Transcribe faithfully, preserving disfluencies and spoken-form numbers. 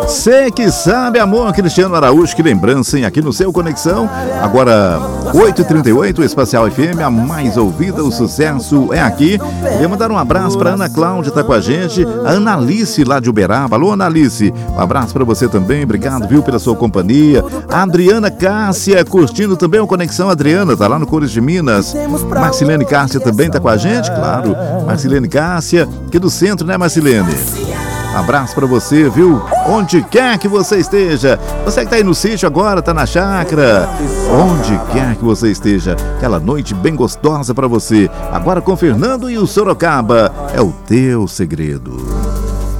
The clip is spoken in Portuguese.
Cê que sabe, amor, Cristiano Araújo, que lembrança, hein? Aqui no seu Conexão. Agora, oito e trinta e oito, Espacial F M, a mais ouvida, o sucesso é aqui. Queria mandar um abraço para Ana Cláudia, tá com a gente. A Analice, lá de Uberaba. Alô, Analice. Um abraço para você também. Obrigado, viu, pela sua companhia. A Adriana Cássia, curtindo também o Conexão. Adriana, tá lá no Cores de Minas. Marcilene Cássia também tá com a gente, claro. Marcilene Cássia, aqui do centro, né, Marcilene? Abraço pra você, viu? Onde quer que você esteja. Você que tá aí no sítio agora, tá na chácara. Onde quer que você esteja. Aquela noite bem gostosa pra você. Agora com Fernando e o Sorocaba. É o teu segredo.